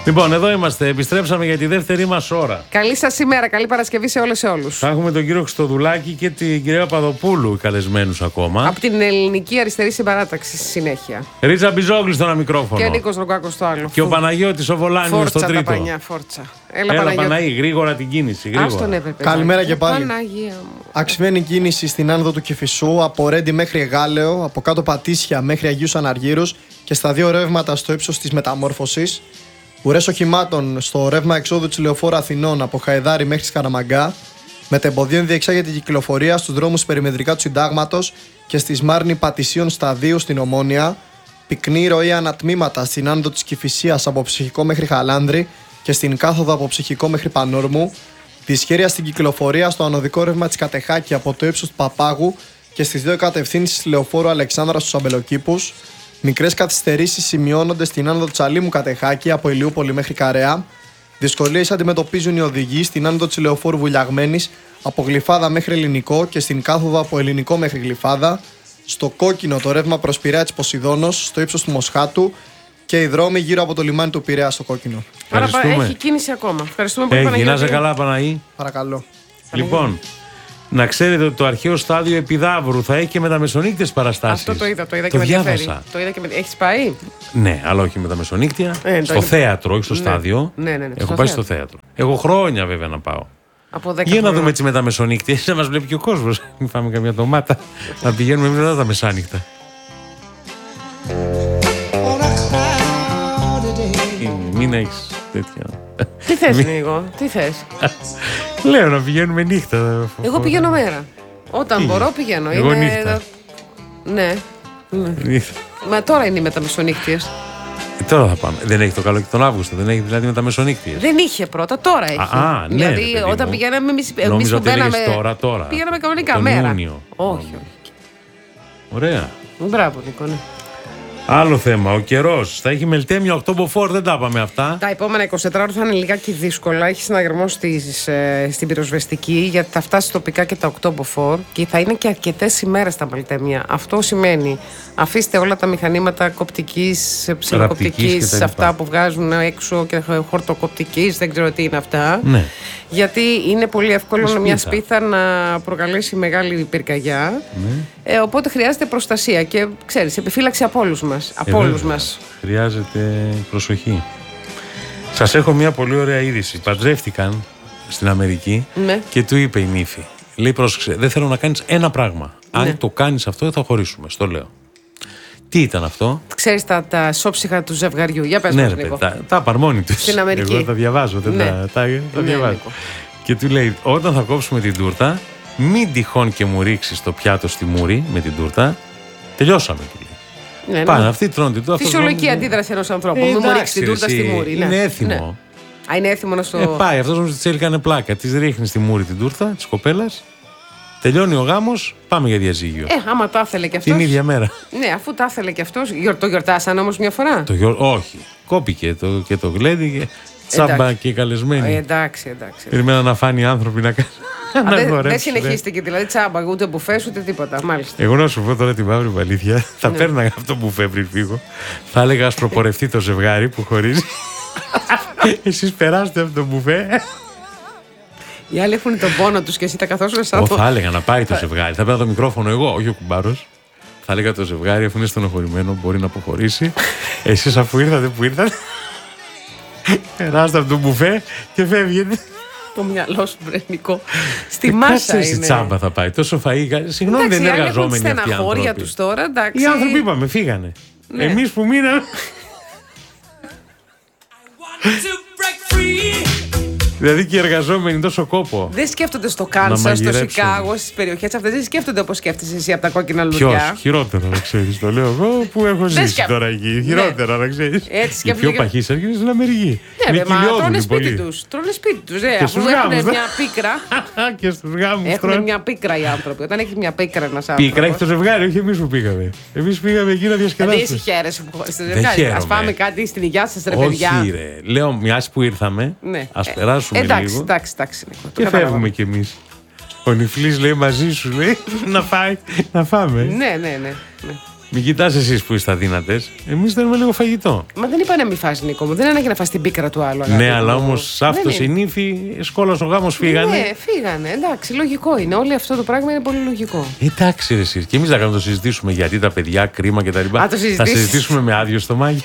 Λοιπόν, εδώ είμαστε. Επιστρέψαμε για τη δεύτερη μας ώρα. Καλή σας ημέρα, καλή Παρασκευή σε όλες και όλους. Θα έχουμε τον κύριο Χριστοδουλάκη και την κυρία Παπαδοπούλου καλεσμένους ακόμα. Από την Ελληνική Αριστερή Συμπαράταξη στη συνέχεια. Ρίτσα Μπιζόγλου στο ένα μικρόφωνο. Και Νίκος Ρογκάκος στο άλλο. Και ο Παναγιώτης ο Βολάνιος στο τρίτο. Τα πανιά, φόρτσα. Έλα Παναγί, γρήγορα την κίνηση. Γρήγορα. Καλημέρα και πάλι. Παναγία μου. Αξιμένη κίνηση στην άνοδο του Κηφισού, από Ρέντι μέχρι Εγάλεο, από κάτω Πατήσια μέχρι Αγίους Αναργύρους και στα δύο ρεύματα στο ύψος της Μεταμόρφωσης. Ουρές οχημάτων στο ρεύμα εξόδου της Λεωφόρου Αθηνών από Χαϊδάρι μέχρι Σκαραμαγκά. Μετεμποδίων διεξάγεται η κυκλοφορία στους δρόμους περιμετρικά του Συντάγματος και στη Σμάρνη Πατησίων Σταδίου στην Ομόνια. Πυκνή ροή ανατμήματα στην άνοδο της Κηφισίας από Ψυχικό μέχρι Χαλάνδρη και στην κάθοδο από Ψυχικό μέχρι Πανόρμου. Δυσχέρεια στην κυκλοφορία στο ανωδικό ρεύμα της Κατεχάκη από το ύψος του Παπάγου και στις δύο κατευθύνσεις της Λεωφόρου Αλεξάνδρα στους Αμπελοκήπους. Μικρές καθυστερήσεις σημειώνονται στην άνοδο Τσαλίμου Κατεχάκη από Ηλιούπολη μέχρι Καρέα. Δυσκολίες αντιμετωπίζουν οι οδηγοί στην άνοδο της Λεωφόρου Βουλιαγμένης από Γλυφάδα μέχρι Ελληνικό και στην κάθοδο από Ελληνικό μέχρι Γλυφάδα. Στο κόκκινο το ρεύμα προς Πειραιά της Ποσειδώνος στο ύψος του Μοσχάτου και οι δρόμοι γύρω από το λιμάνι του Πειραιά στο κόκκινο. Άρα έχει κίνηση ακόμα. Ευχαριστούμε πολύ, Παναγιώτη. Να είσαι καλά, Παναγί. Παρακαλώ. Λοιπόν, να ξέρετε ότι το αρχαίο στάδιο Επιδαύρου θα έχει και μεταμεσονύκτιες παραστάσεις. Αυτό το είδα και με ενδιαφέρει. Το είδα και με... Έχεις πάει? Ναι, αλλά όχι με τα μεσονύκτια. Στο θέατρο, όχι στο στάδιο. Ναι. Έχω πάει στο θέατρο. Έχω χρόνια βέβαια να πάω. Για να δούμε έτσι με τα μεσονύκτια. Να μας βλέπει και ο κόσμος. Μην φάμε καμιά ντομάτα. Να πηγαίνουμε μετά τα μεσάνυχτα. Μην έχεις τέτοια. Τι θες, Νίκο, τι θες? Λέω να πηγαίνουμε νύχτα. Εγώ πηγαίνω μέρα. Όταν μπορώ πηγαίνω. Εγώ νύχτα. Ναι. Μα τώρα είναι οι μεταμεσονύκτιες. Τώρα θα πάμε. Δεν έχει το καλό και τον Αύγουστο, δεν έχει δηλαδή μεταμεσονύκτιες. Δεν είχε πρώτα, τώρα έχει. Ναι, δηλαδή όταν πηγαίναμε εμείς που μπαίναμε. Τώρα. Πηγαίναμε κανονικά τον μέρα. Ιούνιο. Όχι. Ωραία. Μπράβο, Νίκο, ναι. Άλλο θέμα, ο καιρός. Θα έχει μελτέμιο οκτώμποφορ, δεν τα είπαμε αυτά. Τα επόμενα 24 ώρες θα είναι λιγάκι δύσκολα. Έχει συναγερμό στην πυροσβεστική, γιατί θα φτάσει τοπικά και τα οκτώμποφορ και θα είναι και αρκετές ημέρες τα μελτέμια. Αυτό σημαίνει αφήστε όλα τα μηχανήματα κοπτικής, ψηλοκοπτικής, αυτά που βγάζουν έξω και χορτοκοπτικής, δεν ξέρω τι είναι αυτά. Ναι. Γιατί είναι πολύ εύκολο μια σπίθα να προκαλέσει μεγάλη πυρκαγιά. Ναι. Οπότε χρειάζεται προστασία και ξέρεις, επιφύλαξη από όλους μας. Χρειάζεται προσοχή. Σας έχω μια πολύ ωραία είδηση. Παντρεύτηκαν στην Αμερική και του είπε η νύφη. Λέει, πρόσεξε, δεν θέλω να κάνεις ένα πράγμα. Αν το κάνεις αυτό, θα χωρίσουμε. Στο λέω. Τι ήταν αυτό? Ξέρεις τα σώψυχα του ζευγαριού. Για πες μας λίγο. Τα απαρμόνι τους. Στην Αμερική. Εγώ τα διαβάζω. Τα διαβάζω. Και του λέει, όταν θα κόψουμε την τούρτα, μην τυχόν και μου ρίξεις το πιάτο στη μούρη με την τούρτα. Τελειώσαμε, του λέει. Ναι, πάνε, αυτοί τρώνε την τούρτα. Φυσιολογική αντίδραση ενός ανθρώπου. Μην μου ρίξει την τούρτα στη μούρη. Είναι έθιμο. Α, είναι έθιμο να στο. Πάει, αυτός όμως της έκανε πλάκα. Της ρίχνει στη μούρη την τούρτα της κοπέλας. Τελειώνει ο γάμος, πάμε για διαζύγιο. Άμα τα ήθελε κι αυτός. Την ίδια μέρα. Ναι, αφού τα ήθελε κι αυτός. Το γιορτάσαν όμως μια φορά. Όχι. Κόπηκε και το γλέντι και τσάμπα και καλεσμένοι. Εντάξει. Περιμέναν να φάνει οι άνθρωποι να κάνουν. Δεν συνεχίστηκε δηλαδή τσάμπα, ούτε μπουφέ ούτε τίποτα. Μάλιστα. Εγώ να σου πω τώρα την μαύρη αλήθεια. Θα πέρναγα αυτό το μπουφέ πριν φύγω. Θα έλεγα ας προπορευτεί το ζευγάρι που χωρίζει. Εσείς περάστε αυτό το μπουφέ. Οι άλλοι έχουν τον πόνο τους και εσύ τα καθόσουν σαν θα έλεγα να πάει το ζευγάρι. Θα παίρνω το μικρόφωνο εγώ, όχι ο κουμπάρος. Θα έλεγα το ζευγάρι, αφού είναι στενοχωρημένο, μπορεί να αποχωρήσει. Εσείς αφού ήρθατε που ήρθατε, περάστε από το μπουφέ και φεύγετε. Το μυαλό σου, Νικό. Στη μάσα είναι. Στη τσάμπα θα πάει. Τόσο φαΐ. Συγγνώμη, δεν είναι εργαζόμενοι αυτοί οι άνθρωποι. Τους τώρα, εντάξει. Οι άνθρωποι είπαμε, φύγανε. Ναι. Εμείς που μείναμε. Δηλαδή και οι εργαζόμενοι τόσο κόπο. Δεν σκέφτονται στο Κάνσας, στο Σικάγο, στις περιοχές αυτές. Δεν σκέφτονται όπως σκέφτεσαι εσύ από τα κόκκινα λουλουδιά. Ποιος, χειρότερα να ξέρεις, το λέω εγώ που έχω ζήσει τώρα εκεί. Χειρότερα να ξέρεις. Οι πιο παχύσαρκοι είναι στην Αμερική. Ναι, μα τρώνε σπίτι τους. Τρώνε σπίτι τους. Αφού έχουν μια πίκρα. Και στους γάμους. Έχουν μια πίκρα οι άνθρωποι. Όταν έχει μια πίκρα ένας άνθρωπος. Πίκρα έχει το ζευγάρι, όχι εμείς που πήγαμε. Εμείς πήγαμε εκεί να διασκεδάσουμε. Δεν εσύ χαίρεσαι που χωρίς το ζευγάρι. Ας πάμε κάτι στην υγειά σας, ρε παιδιά. Όχι, ρε. Λέω, μιας που ήρθαμε, ας περάσουμε. Εντάξει. Και φεύγουμε κι εμείς. Ο Νιφλής λέει μαζί σου, λέει, να φάμε. Ναι. Μην κοιτάς εσείς που είστε αδύνατες. Εμείς θέλουμε λίγο φαγητό. Μα δεν είπα να μην φας, Νίκο μου. Δεν είναι ανάγκη να φας την πίκρα του άλλου. Ναι, αλλά όμως αυτός η νύφη, σκόλας ο γάμος φύγανε. Ναι, φύγανε. Εντάξει, λογικό είναι. Όλο αυτό το πράγμα είναι πολύ λογικό. Εντάξει, ρε εσείς. Και εμείς θα κάνουμε το συζητήσουμε γιατί τα παιδιά, κρίμα κτλ. Θα συζητήσουμε με άδειο στομάχι.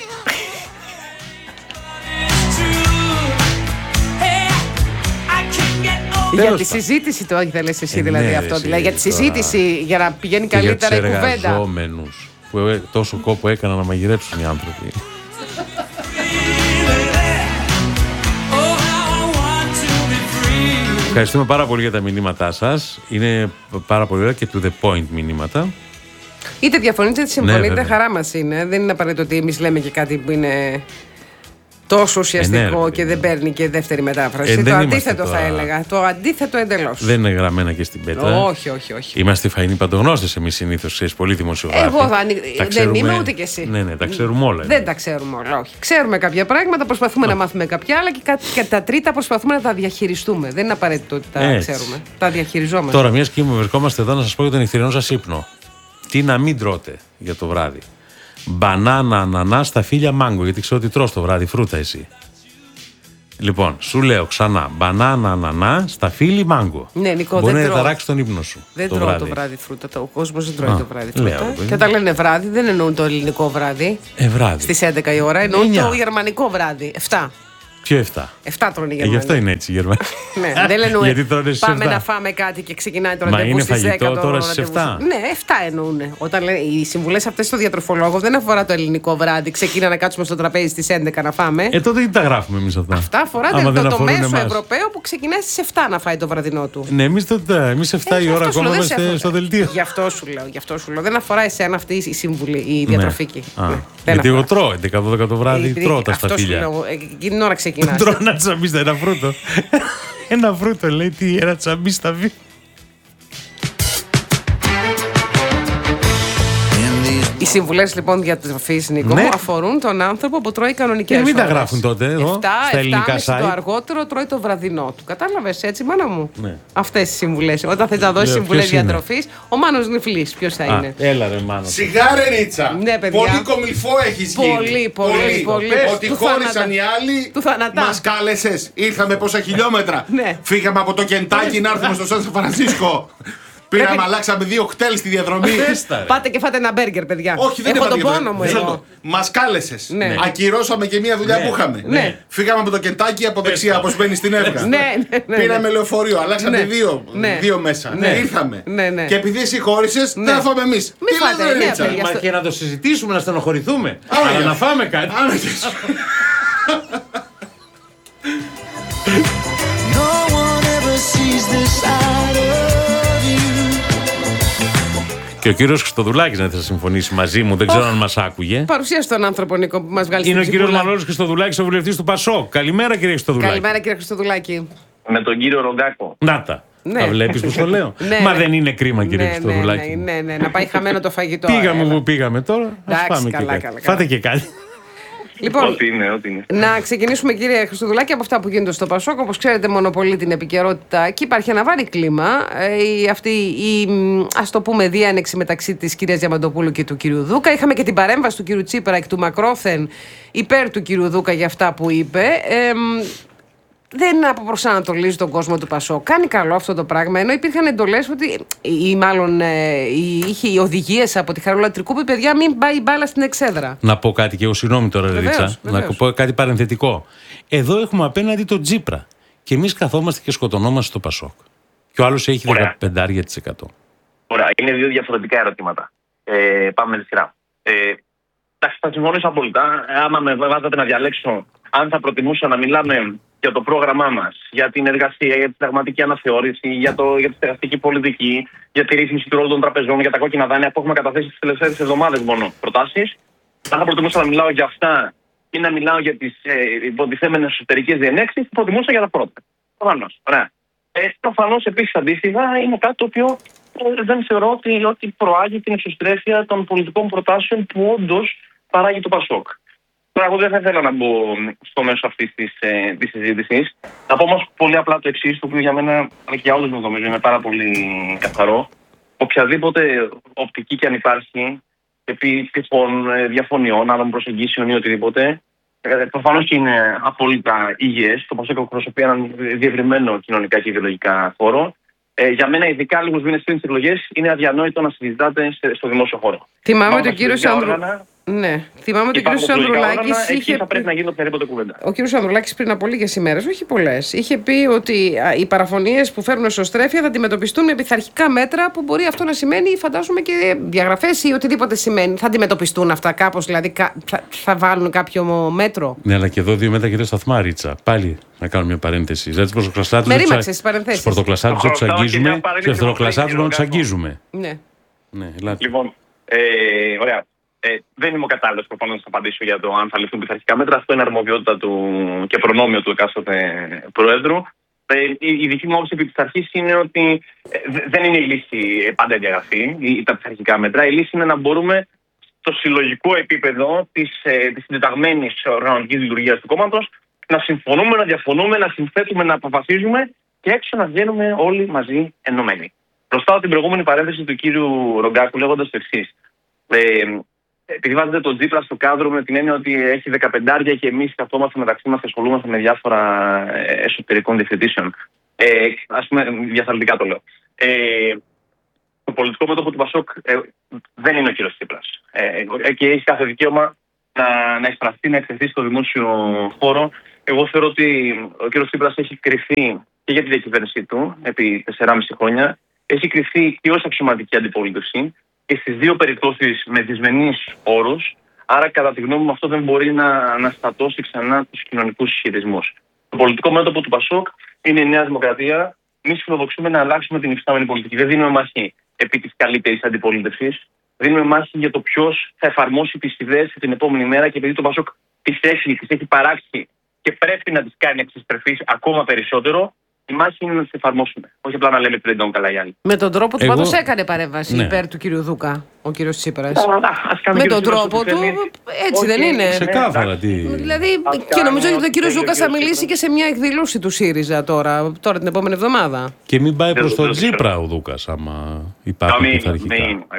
Για τη συζήτηση το ήθελες εσύ δηλαδή αυτό. Δηλαδή για τη συζήτηση, για να πηγαίνει καλύτερα η κουβέντα. Για τους εργαζόμενους που τόσο κόπο έκαναν να μαγειρέψουν οι άνθρωποι. Ευχαριστούμε πάρα πολύ για τα μηνύματά σας. Είναι πάρα πολύ ωραία και to the point μηνύματα. Είτε διαφωνείτε είτε συμφωνείτε, χαρά μας είναι. Δεν είναι απαραίτητο ότι εμείς λέμε και κάτι που είναι τόσο ουσιαστικό και δεν παίρνει και δεύτερη μετάφραση. Το αντίθετο θα έλεγα. Το αντίθετο εντελώς. Δεν είναι γραμμένα και στην πέτρα. Όχι. Είμαστε φαϊνοί παντογνώστες εμείς συνήθως, ξέρεις, πολύ δημοσιογράφοι. Εγώ δεν είμαι ούτε κι εσύ. Ναι, τα ξέρουμε όλα. Δεν τα ξέρουμε όλα, όχι. Ξέρουμε κάποια πράγματα, προσπαθούμε να μάθουμε κάποια άλλα και τα τρίτα προσπαθούμε να τα διαχειριστούμε. Δεν είναι απαραίτητο ότι τα ξέρουμε. Τα διαχειριζόμαστε. Τώρα, μιας και βρισκόμαστε εδώ, να σας πω για τον νυχτερινό σας ύπνο. Τι να μην τρώτε για το βράδυ. Μπανάνα, ανανά, σταφύλια, μάγκο. Γιατί ξέρω ότι τρως το βράδυ φρούτα εσύ. Λοιπόν, σου λέω ξανά. Μπανάνα, ανανά, σταφύλι, μάγκο. Ναι, Νικό, μπορεί να ταράξει τον ύπνο σου. Δεν τρώω το βράδυ φρούτα. Ο κόσμος δεν τρώει το βράδυ φρούτα. Και όταν λένε βράδυ, δεν εννοούν το ελληνικό βράδυ. Βράδυ. Στις 11 η ώρα, εννοούν το γερμανικό βράδυ. 7. Ποιο 7? 7 τρώνε οι Γερμανοί. Γι' αυτό είναι έτσι οι Γερμανοί. Ναι, δεν εννοούν. Πάμε να φάμε κάτι και ξεκινάει το ραντεβού. Μα είναι στις 10 φαγητό τώρα στις 7. Ναι, 7 εννοούν. Όταν λέει, οι συμβουλές αυτές στο διατροφολόγο δεν αφορά το ελληνικό βράδυ. Ξεκίνα να κάτσουμε στο τραπέζι στις 11 να φάμε. Τότε τι τα γράφουμε εμείς αυτά. Αυτά αφορά το μέσο Ευρωπαίο που ξεκινάει στις 7 να φάει το βραδινό του. Ναι, εμείς 7 η ώρα ακόμα είμαστε στο δελτίο. Γι' αυτό σου λέω. Δεν αφορά εσένα αυτή η συμβουλή, η διατροφική. Γιατί εγώ τρώω 11-12 το βράδυ, τρώω τα σταφύλια. Εκείνη την ώρα ξεκινά. Ένα φρούτο. Ένα φρούτο λέει, τι, ένα τσαμπί στα βή. Οι συμβουλές λοιπόν διατροφής, Νίκο, μου αφορούν τον άνθρωπο που τρώει κανονικές ώρες. Μην τα γράφουν τότε εδώ, στα ελληνικά site. Το αργότερο τρώει το βραδινό του. Κατάλαβες έτσι, μάνα μου. Ναι. Αυτές οι συμβουλές. Όταν θες να δώσεις συμβουλές διατροφής, ο Μάνος Νιφλής, ποιος θα είναι. Έλα ρε Μάνο. Σιγάρε Ρίτσα. Ναι, παιδιά. Πολύ κομιλφό έχεις γίνει. Πολύ. Ότι χώρισαν οι άλλοι. Μας κάλεσες. Ήρθαμε πόσα χιλιόμετρα. Φύγαμε από το Κεντάκι να έρθουμε στο Σαν Φρανσίσκο. Πήγαμε, αλλάξαμε 2 κτέλ στη διαδρομή. Πάτε και φάτε ένα μπέργκερ, παιδιά. Όχι, δεν έχω τον πόνο μου εδώ. Μας κάλεσες. Ακυρώσαμε και μια δουλειά που είχαμε. Φύγαμε από το Κεντάκι από δεξιά, όπως μπαίνει στην Εύγα. Πήραμε λεωφορείο, αλλάξαμε 2 μέσα. Ήρθαμε. Και επειδή εσύ χώρισες, δεν θα φάμε εμείς. Μη φάτε, Ρίτσα. Μα και να το συζητήσουμε, να στενοχωρηθούμε. Αλλά να φάμε κάτι. Και ο κύριος Χριστοδουλάκης να θα συμφωνήσει μαζί μου, δεν ξέρω αν μας άκουγε. Παρουσίασε τον άνθρωπο, Νίκο, που μας βγάλει. Είναι ο κύριος Μανώλης Χριστοδουλάκης, ο βουλευτής του ΠΑΣΟΚ. Καλημέρα, κύριε Χριστοδουλάκη. Καλημέρα, κύριε Χριστοδουλάκη. Με τον κύριο Ρογκάκο. Να τα. Ναι. Τα βλέπεις που στο λέω. Μα δεν είναι κρίμα, κύριε Χριστοδουλάκη. Ναι, να πάει χαμένο το φαγητό. Πήγαμε που πήγαμε τώρα. Ας φάμε και κάτι. Φάτε και κάτι. Λοιπόν, ό,τι είναι. Να ξεκινήσουμε, κύριε Χριστοδουλάκη, από αυτά που γίνονται στο ΠΑΣΟΚ. Όπως ξέρετε, μονοπολεί την επικαιρότητα και υπάρχει ένα βάρη κλίμα. Αυτή η, ας το πούμε, διάνεξη μεταξύ της κυρίας Διαμαντοπούλου και του κυρίου Δούκα. Είχαμε και την παρέμβαση του κυρίου Τσίπρα και του Μακρόθεν υπέρ του κυρίου Δούκα για αυτά που είπε. Δεν αποπροσανατολίζει τον κόσμο του ΠΑΣΟΚ. Κάνει καλό αυτό το πράγμα, ενώ υπήρχαν εντολές ότι, ή μάλλον είχε οδηγίες από τη Χαρούλα Τρικούπη, παιδιά, μην πάει η μπάλα στην εξέδρα. Να πω κάτι και εγώ, συγγνώμη τώρα, Ρίτσα, να πω κάτι παρενθετικό. Εδώ έχουμε απέναντι τον Τσίπρα. Και εμείς καθόμαστε και σκοτωνόμαστε στο ΠΑΣΟΚ. Και ο άλλος έχει 15%. Ωραία, είναι 2 διαφορετικά ερωτήματα. Πάμε με τη σειρά. Θα συμφωνήσω απόλυτα. Άμα με βάζατε να διαλέξω, αν θα προτιμούσα να μιλάμε για το πρόγραμμά μας, για την εργασία, για τη συνταγματική αναθεώρηση, για τη στεγαστική πολιτική, για τη ρύθμιση του ρόλου των τραπεζών, για τα κόκκινα δάνεια που έχουμε καταθέσει τις τελευταίες εβδομάδες μόνο προτάσεις. Αν θα προτιμούσα να μιλάω για αυτά ή να μιλάω για τις υποτιθέμενες εσωτερικές διενέξεις, θα προτιμούσα για τα πρώτα. Προφανώς. Ωραία. Προφανώς επίσης αντίστοιχα είναι κάτι το οποίο δεν θεωρώ ότι προάγει την εξωστρέφεια των πολιτικών προτάσεων που όντως παράγει το ΠΑΣΟΚ. Τώρα, εγώ δεν θα ήθελα να μπω στο μέσο αυτής της συζήτησης. Θα πω όμως πολύ απλά το εξής, το οποίο για μένα, αλλά και για όλους μου νομίζω, είναι πάρα πολύ καθαρό. Οποιαδήποτε οπτική και αν υπάρχει, επί τυχόν διαφωνιών, άλλων προσεγγίσεων ή οτιδήποτε. Προφανώς και είναι απόλυτα υγιές. Το ΠΑΣΟΚ εκπροσωπεί έναν διευρυμένο κοινωνικά και ιδεολογικά χώρο. Για μένα, ειδικά λίγους μήνες πριν τις εκλογές, είναι αδιανόητο να συζητάτε στο δημόσιο χώρο. Θυμάμαι ότι ο κύριος Ανδρουλάκης είχε. Θα πρέπει να γίνει οποιαδήποτε κουβέντα. Ο κύριος Ανδρουλάκης πριν από λίγες ημέρες, όχι πολλές, είχε πει ότι οι παραφωνίες που φέρνουν εσωστρέφεια θα αντιμετωπιστούν με πειθαρχικά μέτρα, που μπορεί αυτό να σημαίνει, φαντάζομαι, και διαγραφές ή οτιδήποτε σημαίνει. Θα αντιμετωπιστούν αυτά κάπως, δηλαδή θα βάλουν κάποιο μέτρο. Ναι, αλλά και εδώ 2 μέτρα και 2 σταθμά, Ρίτσα. Πάλι να κάνω μια παρένθεση. Δηλαδή, με ρήμαξες τις παρενθέσεις. Στους πρωτοκλασσάτους να τους αγγίζουμε, στους δευτεροκλασσάτους να τους αγγίζουμε. Ναι. Λοιπόν, ωραία. Δεν είμαι ο κατάλληλος προφανώς να σας απαντήσω για το αν θα ληφθούν πειθαρχικά μέτρα. Αυτό είναι αρμοδιότητα του και προνόμιο του εκάστοτε Προέδρου. Η δική μου άποψη επί της αρχής είναι ότι δεν είναι η λύση πάντα η διαγραφή ή τα πειθαρχικά μέτρα. Η λύση είναι να μπορούμε στο συλλογικό επίπεδο της συντεταγμένης οργανωτικής λειτουργίας του κόμματος να συμφωνούμε, να διαφωνούμε, να συνθέτουμε, να αποφασίζουμε και έξω να βγαίνουμε όλοι μαζί ενωμένοι. Προστάω την προηγούμενη παρένθεση του κύριου Ρογκάκου λέγοντας το εξής. Επειδή βάζετε τον Τζίπρα στο κάδρο με την έννοια ότι έχει 15 και εμείς καθόμαστε μεταξύ μας και ασχολούμαστε με διάφορα εσωτερικών διευθετήσεων. Ας πούμε, διαθαλτικά το λέω. Το πολιτικό μέτωπο του ΠΑΣΟΚ δεν είναι ο κύριος Τσίπρας. Και έχει κάθε δικαίωμα να εισπραστεί, να εκτεθεί στο δημόσιο χώρο. Εγώ θεωρώ ότι ο κύριος Τσίπρας έχει κρυφθεί και για τη διακυβέρνησή του επί 4,5 χρόνια. Έχει κρυφθεί και ως αξιωματική αντιπολίτευση. Και στις 2 περιπτώσεις με δυσμενείς όρους, άρα κατά τη γνώμη μου αυτό δεν μπορεί να αναστατώσει ξανά τους κοινωνικούς συσχετισμούς. Το πολιτικό μέτωπο του ΠΑΣΟΚ είναι η Νέα Δημοκρατία. Εμείς φιλοδοξούμε να αλλάξουμε την υφιστάμενη πολιτική. Δεν δίνουμε μάχη επί της καλύτερης αντιπολίτευσης. Δίνουμε μάχη για το ποιος θα εφαρμόσει τις ιδέες την επόμενη μέρα και επειδή το ΠΑΣΟΚ τις έχει παράξει και πρέπει να τις κάνει εξισπρεφείς ακόμα περισσότερο. Η μάχη είναι να τις εφαρμόσουμε. Όχι απλά να λέμε ότι δεν τον καλά οι άλλοι. Με τον τρόπο του πάντως έκανε παρέμβαση υπέρ του κύριου Δούκα, ο κύριος Τσίπρας. Με τον τρόπο του, έτσι δεν είναι. Ξεκάθαρα τι. Δηλαδή, και νομίζω ότι ο κύριος Δούκας θα μιλήσει και σε μια εκδήλωση του ΣΥΡΙΖΑ τώρα την επόμενη εβδομάδα. Και μην πάει προς τον Τσίπρα ο Δούκας, άμα υπάρχει πειθαρχικά.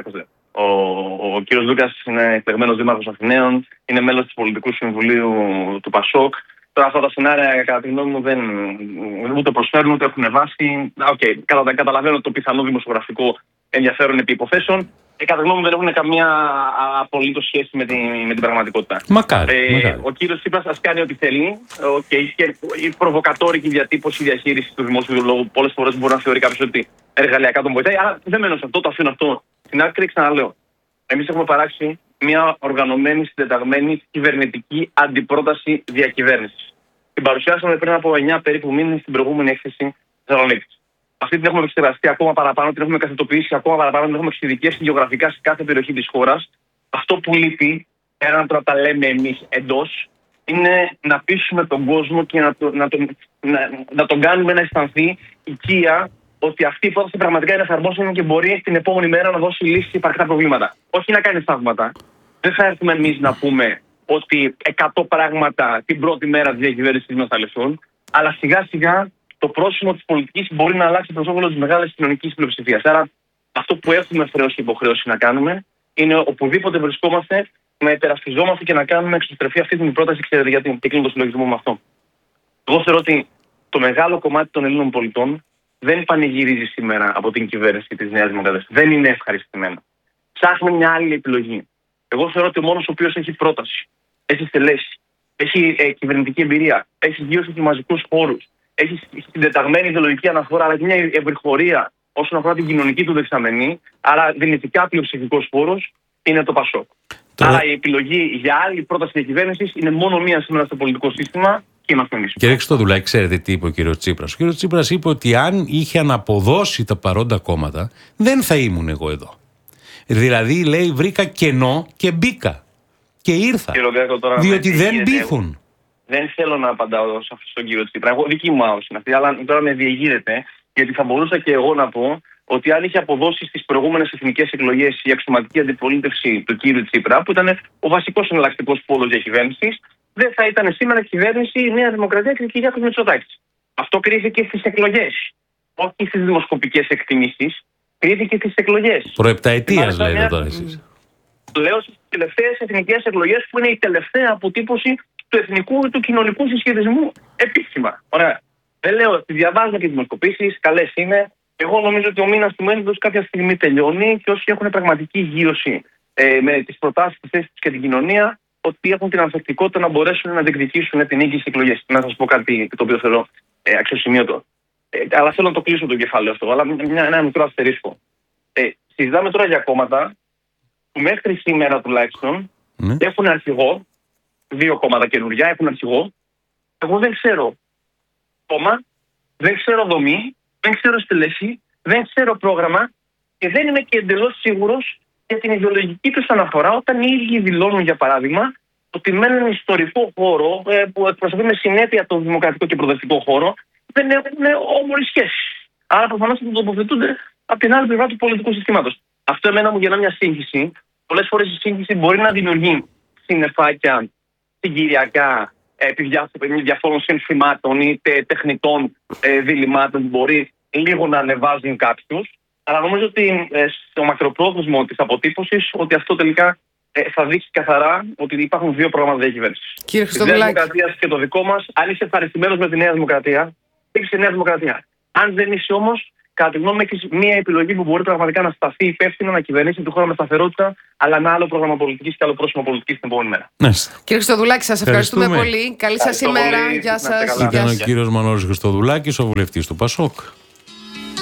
Ο κύριος Δούκας είναι εκλεγμένος δήμαρχος Αθηναίων, είναι μέλος του Πολιτικού Συμβουλίου του ΠΑΣΟΚ. Τώρα αυτά τα σενάρια, κατά τη γνώμη μου, δεν ούτε προσφέρουν ούτε έχουν βάση. Καταλαβαίνω το πιθανό δημοσιογραφικό ενδιαφέρον επί υποθέσεων. Κατά τη γνώμη μου, δεν έχουν καμία απολύτως σχέση με την πραγματικότητα. Μακάρι. Ο κύριος Τσίπρας ας κάνει ό,τι θέλει. Και η προβοκατόρικη διατύπωση, η διαχείριση του δημόσιου λόγου πολλές φορές μπορεί να θεωρεί κάποιος ότι εργαλειακά τον βοηθάει. Αλλά δεν μένω σε αυτό, το αφήνω αυτό στην άκρη. Ξαναλέω. Εμείς έχουμε παράξει μια οργανωμένη, συντεταγμένη κυβερνητική αντιπρόταση διακυβέρνησης. Την παρουσιάσαμε πριν από 9 περίπου μήνες στην προηγούμενη έκθεση Θεσσαλονίκης. Αυτή την έχουμε εξεταστεί ακόμα παραπάνω, την έχουμε καθετοποιήσει ακόμα παραπάνω, την έχουμε εξειδικεύσει γεωγραφικά σε κάθε περιοχή της χώρας. Αυτό που λείπει, πέραν από τα λέμε εμείς εντός, είναι να πείσουμε τον κόσμο και να τον κάνουμε να αισθανθεί οικία ότι αυτή η υπόθεση πραγματικά είναι εφαρμόσιμη και μπορεί την επόμενη μέρα να δώσει λύση σε υπαρκτά προβλήματα. Όχι να κάνει θαύματα. Δεν θα έρθουμε εμείς να πούμε ότι 100 πράγματα την πρώτη μέρα της διακυβέρνησης μας θα λυθούν, αλλά σιγά σιγά το πρόσημο της πολιτικής μπορεί να αλλάξει προς όφελος της μεγάλης κοινωνικής πλειοψηφίας. Άρα αυτό που έχουμε χρέος και υποχρέωση να κάνουμε είναι οπουδήποτε βρισκόμαστε να υπερασπιζόμαστε και να κάνουμε εξωστρεφή αυτή την πρόταση. Ξέρετε γιατί, και κλείνω το συλλογισμό με αυτό. Εγώ θεωρώ ότι το μεγάλο κομμάτι των Ελλήνων πολιτών δεν πανηγυρίζει σήμερα από την κυβέρνηση της Νέας Δημοκρατίας. Δεν είναι ευχαριστημένο. Ψάχνει μια άλλη επιλογή. Εγώ θεωρώ ότι ο μόνος ο οποίος έχει πρόταση, έχει στελέσει, έχει κυβερνητική εμπειρία, έχει γύρωση στους μαζικούς χώρους, έχει συντεταγμένη ιδεολογική αναφορά, αλλά και μια ευρυχωρία όσον αφορά την κοινωνική του δεξαμενή, άρα δυνητικά πλειοψηφικός χώρος, είναι το ΠΑΣΟΚ. Άρα η επιλογή για άλλη πρόταση διακυβέρνησης είναι μόνο μία σήμερα στο πολιτικό σύστημα. Κύριε Χριστοδουλάκη, ξέρετε τι είπε ο κύριος Τσίπρας? Ο κύριος Τσίπρας είπε ότι αν είχε αναποδώσει τα παρόντα κόμματα, δεν θα ήμουν εγώ εδώ. Δηλαδή, λέει, βρήκα κενό και μπήκα. Και ήρθα. Διότι δεν πείθουν. Δεν θέλω να απαντάω σε αυτόν τον κύριο Τσίπρα. Εγώ δική μου άποψη είναι αυτή, αλλά τώρα με διεγείρεται, γιατί θα μπορούσα και εγώ να πω ότι αν είχε αποδώσει στις προηγούμενες εθνικές εκλογές η αξιωματική αντιπολίτευση του κύριου Τσίπρα, που ήταν ο βασικός εναλλακτικός πόλος διακυβέρνησης, δεν θα ήταν σήμερα κυβέρνηση η Νέα Δημοκρατία και η Κυριάκος Μητσοτάκης. Αυτό κρίθηκε στις εκλογές. Όχι στις δημοσκοπικές εκτιμήσεις, κρίθηκε στις εκλογές. Προεπταετίας λέτε τώρα εσείς. λέω στις τελευταίες εθνικές εκλογές, που είναι η τελευταία αποτύπωση του εθνικού ή του κοινωνικού συσχετισμού επίσημα. Ωραία. Δεν λέω, τη διαβάζω και τις δημοσκοπήσεις, καλές είναι. Εγώ νομίζω ότι ο μήνας του μέλλοντος κάποια στιγμή τελειώνει και όσοι έχουν πραγματική γύρωση με τις προτάσεις, τις θέσεις και την κοινωνία, ότι έχουν την ανθεκτικότητα να μπορέσουν να διεκδικήσουν την νίκη στις εκλογές. Να σας πω κάτι το οποίο θέλω αξιοσημείωτο. Αλλά θέλω να το κλείσω το κεφάλαιο αυτό. Αλλά ένα μικρό αστερίσκο. Συζητάμε τώρα για κόμματα που μέχρι σήμερα τουλάχιστον έχουν αρχηγό. 2 κόμματα καινούργια έχουν αρχηγό. Εγώ δεν ξέρω κόμμα, δεν ξέρω δομή, δεν ξέρω στελέχη, δεν ξέρω πρόγραμμα και δεν είμαι και εντελώς σίγουρος για την ιδεολογική τους αναφορά όταν οι ίδιοι δηλώνουν, για παράδειγμα, ότι με έναν ιστορικό χώρο που εκπροσωπεί με συνέπεια τον δημοκρατικό και προοδευτικό χώρο δεν έχουν όμορφη σχέση. Άρα προφανώς θα τοποθετούνται από την άλλη πλευρά του πολιτικού συστήματος. Αυτό εμένα μου γεννά μια σύγχυση. Πολλές φορές η σύγχυση μπορεί να δημιουργεί συννεφάκια συγκυριακά επί διαφόρων συνθημάτων ή τεχνητών διλημάτων που μπορεί λίγο να ανεβάζουν κάποιους. Αλλά νομίζω ότι στο μακροπρόθεσμο της αποτύπωσης ότι αυτό τελικά θα δείξει καθαρά ότι υπάρχουν 2 προγράμματα διακυβέρνησης. Κύριε Χριστοδουλάκη. Της Νέας Δημοκρατίας και το δικό μας. Αν είσαι ευχαριστημένος με τη Νέα Δημοκρατία, έχεις τη Νέα Δημοκρατία. Αν δεν είσαι όμως, κατά τη γνώμη μου, έχεις μια επιλογή που μπορεί πραγματικά να σταθεί υπεύθυνα, να κυβερνήσει τη χώρα με σταθερότητα, αλλά με άλλο πρόγραμμα πολιτικής και άλλο πρόσωπο πολιτικής την επόμενη μέρα. Κύριε Χριστοδουλάκη, σας ευχαριστούμε πολύ. Καλή σας ημέρα. Γεια σας. Ήταν ο κύριος Μανώλης Χριστοδουλάκης, ο βουλευτής του ΠΑΣΟΚ.